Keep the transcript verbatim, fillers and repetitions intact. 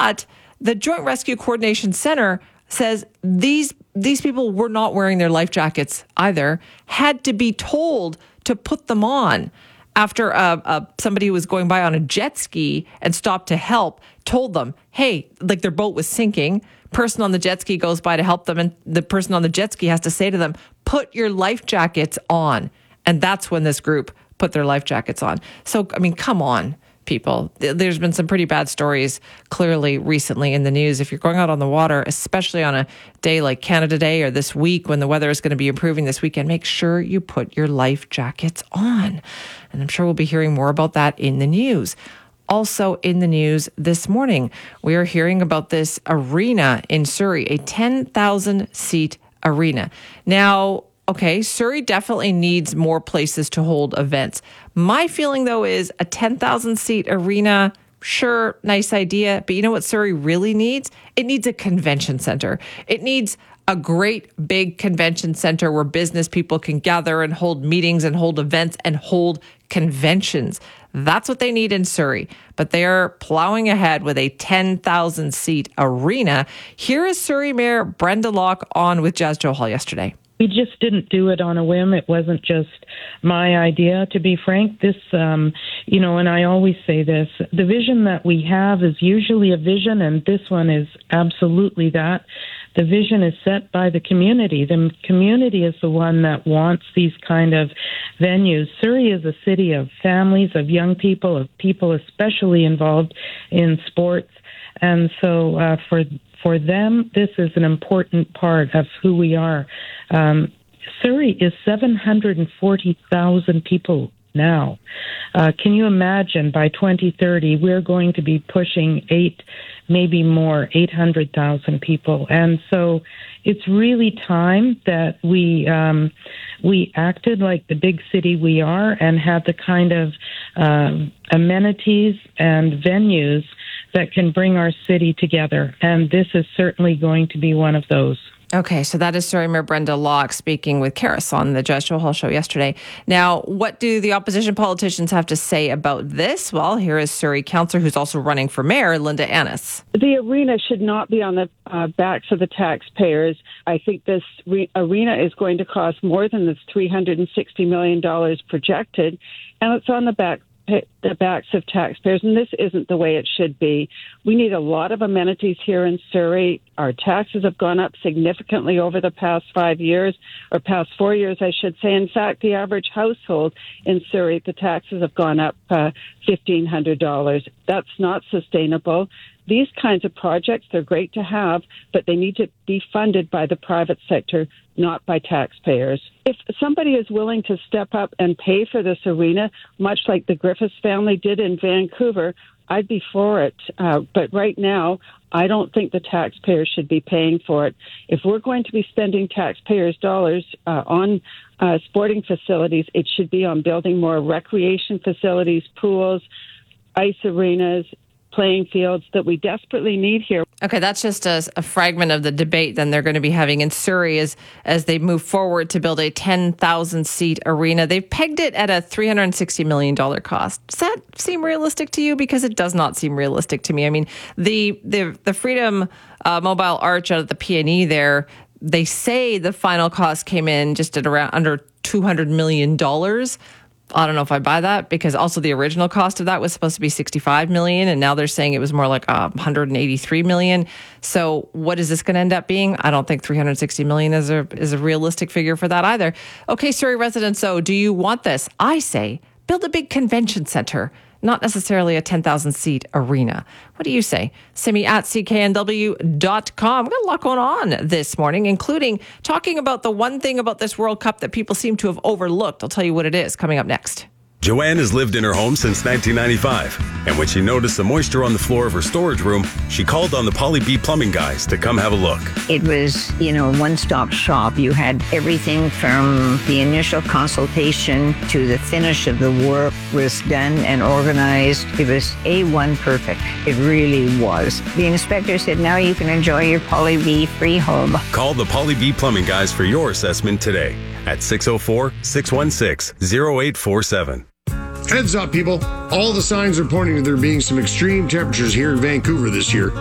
But the Joint Rescue Coordination Center says these these people were not wearing their life jackets either, had to be told to put them on after uh, uh, somebody who was going by on a jet ski and stopped to help told them, hey, like their boat was sinking. Person on the jet ski goes by to help them, and the person on the jet ski has to say to them, put your life jackets on. And that's when this group put their life jackets on. So, I mean, come on, people. There's been some pretty bad stories clearly recently in the news. If you're going out on the water, especially on a day like Canada Day or this week when the weather is going to be improving this weekend, make sure you put your life jackets on. And I'm sure we'll be hearing more about that in the news. Also in the news this morning, we are hearing about this arena in Surrey, a ten thousand seat arena. Now, okay, Surrey definitely needs more places to hold events. My feeling, though, is a ten thousand seat arena, sure, nice idea. But you know what Surrey really needs? It needs a convention center. It needs a great big convention center where business people can gather and hold meetings and hold events and hold conventions. That's what they need in Surrey. But they are plowing ahead with a ten thousand seat arena. Here is Surrey Mayor Brenda Locke on with Jas Johal yesterday. We just didn't do it on a whim. It wasn't just my idea, to be frank. This, um, you know, and I always say this, the vision that we have is usually a vision, and this one is absolutely that. The vision is set by the community. The community is the one that wants these kind of venues. Surrey is a city of families, of young people, of people especially involved in sports. And so uh, for for them, this is an important part of who we are. Um, Surrey is seven hundred forty thousand people now. Uh, can you imagine by twenty thirty, we're going to be pushing eight, maybe more, eight hundred thousand people. And so it's really time that we um, we acted like the big city we are and had the kind of um, amenities and venues that can bring our city together. And this is certainly going to be one of those. Okay, so that is Surrey Mayor Brenda Locke speaking with Karis on the Jas Johal show yesterday. Now, what do the opposition politicians have to say about this? Well, here is Surrey councillor who's also running for mayor, Linda Annis. The arena should not be on the uh, backs of the taxpayers. I think this re- arena is going to cost more than the three hundred sixty million dollars projected, and it's on the back the backs of taxpayers, and this isn't the way it should be. We need a lot of amenities here in Surrey. Our taxes have gone up significantly over the past five years, or past four years, I should say. In fact, the average household in Surrey, the taxes have gone up uh, fifteen hundred dollars. That's not sustainable. These kinds of projects, they're great to have, but they need to be funded by the private sector, not by taxpayers. If somebody is willing to step up and pay for this arena, much like the Griffiths family did in Vancouver, I'd be for it. Uh, but right now, I don't think the taxpayers should be paying for it. If we're going to be spending taxpayers' dollars uh, on uh, sporting facilities, it should be on building more recreation facilities, pools, ice arenas, playing fields that we desperately need here. Okay, that's just a, a fragment of the debate then they're going to be having in Surrey as, as they move forward to build a ten thousand seat arena. They've pegged it at a three hundred sixty million dollars cost. Does that seem realistic to you? Because it does not seem realistic to me. I mean, the the, the Freedom uh, Mobile Arch out of the P and E there, they say the final cost came in just at around under two hundred million dollars. I don't know if I buy that, because also the original cost of that was supposed to be sixty-five million dollars, and now they're saying it was more like uh, one hundred eighty-three million dollars. So what is this going to end up being? I don't think three hundred sixty million dollars is a is a realistic figure for that either. Okay, Surrey residents, so do you want this? I say build a big convention center, not necessarily a ten thousand seat arena. What do you say? Send me at C K N W dot com. We've got a lot going on this morning, including talking about the one thing about this World Cup that people seem to have overlooked. I'll tell you what it is coming up next. Joanne has lived in her home since nineteen ninety-five, and when she noticed the moisture on the floor of her storage room, she called on the Polly B plumbing guys to come have a look. It was, you know, one-stop shop. You had everything from the initial consultation to the finish of the work was done and organized. It was A one perfect. It really was. The inspector said, now you can enjoy your Polly B free home. Call the Polly B plumbing guys for your assessment today at six oh four, six one six, oh eight four seven. Heads up, people. All the signs are pointing to there being some extreme temperatures here in Vancouver this year.